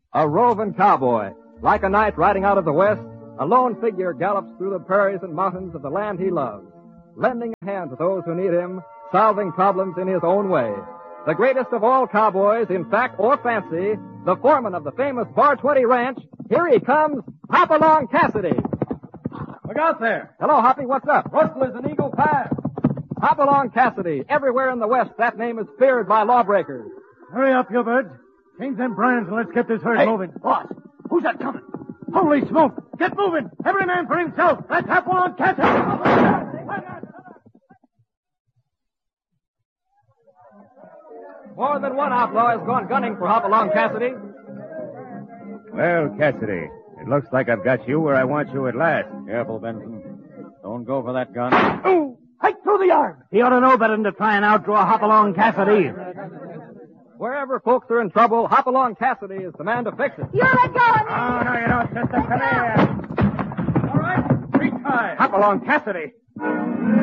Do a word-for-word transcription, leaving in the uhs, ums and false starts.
A roving cowboy, like a knight riding out of the west, a lone figure gallops through the prairies and mountains of the land he loves, lending a hand to those who need him, solving problems in his own way. The greatest of all cowboys, in fact or fancy, the foreman of the famous Bar twenty Ranch, here he comes, Hopalong Cassidy. Look out there. Hello, Hoppy, what's up? Rustle is an Eagle Pass. Hopalong Cassidy. Everywhere in the West, that name is feared by lawbreakers. Hurry up, you birds. Change them brands and let's get this herd Hey, moving. boss, who's that coming? Holy smoke! Get moving! Every man for himself! Let's have one catch him! More than one outlaw has gone gunning for Hopalong Cassidy. Well, Cassidy, it looks like I've got you where I want you at last. Careful, Benson. Don't go for that gun. Ooh! Hike through the yard! He ought to know better than to try and outdraw Hopalong Cassidy. Wherever folks are in trouble, Hopalong Cassidy is the man to fix it. You let go of me! Oh, no, you don't, sister. Come here. All right, retry. Hopalong Cassidy.